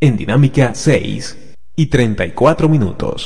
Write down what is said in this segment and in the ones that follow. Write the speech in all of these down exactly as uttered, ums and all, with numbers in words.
en Dinámica seis y treinta y cuatro minutos.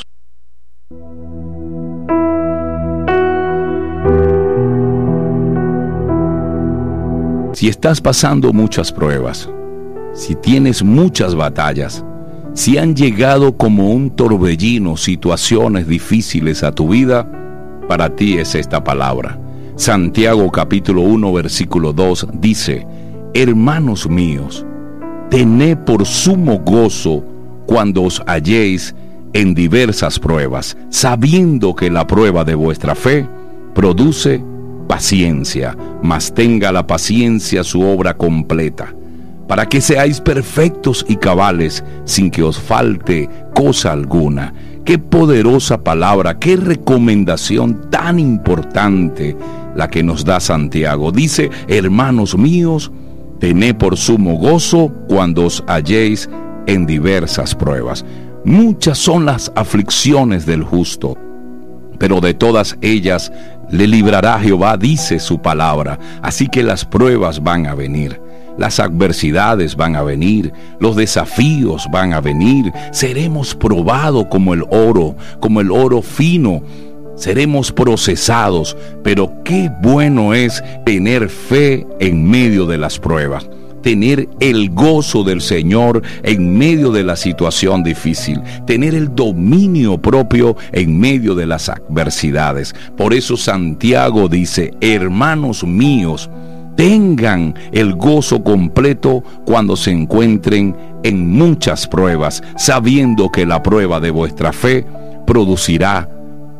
Si estás pasando muchas pruebas, si tienes muchas batallas, si han llegado como un torbellino situaciones difíciles a tu vida, para ti es esta palabra. Santiago capítulo uno versículo dos dice: hermanos míos, tened por sumo gozo cuando os halléis en diversas pruebas, sabiendo que la prueba de vuestra fe produce paciencia, mas tenga la paciencia su obra completa, para que seáis perfectos y cabales, sin que os falte cosa alguna. Qué poderosa palabra, qué recomendación tan importante la que nos da Santiago. Dice: hermanos míos, tened por sumo gozo cuando os halléis en diversas pruebas. Muchas son las aflicciones del justo, pero de todas ellas le librará Jehová, dice su palabra. Así que las pruebas van a venir, las adversidades van a venir, los desafíos van a venir. Seremos probados como el oro, como el oro fino. Seremos procesados, pero qué bueno es tener fe en medio de las pruebas. Tener el gozo del Señor en medio de la situación difícil, tener el dominio propio en medio de las adversidades. Por eso Santiago dice: hermanos míos, tengan el gozo completo cuando se encuentren en muchas pruebas, sabiendo que la prueba de vuestra fe producirá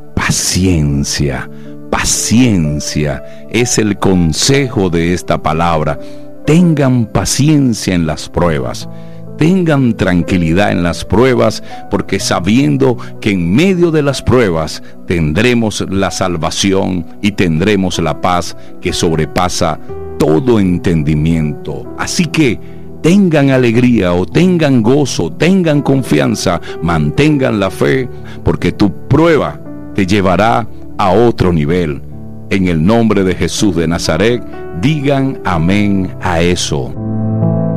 paciencia. Paciencia es el consejo de esta palabra. Tengan paciencia en las pruebas, tengan tranquilidad en las pruebas, porque sabiendo que en medio de las pruebas tendremos la salvación y tendremos la paz que sobrepasa todo entendimiento. Así que tengan alegría o tengan gozo, tengan confianza, mantengan la fe, porque tu prueba te llevará a otro nivel. En el nombre de Jesús de Nazaret, digan amén a eso.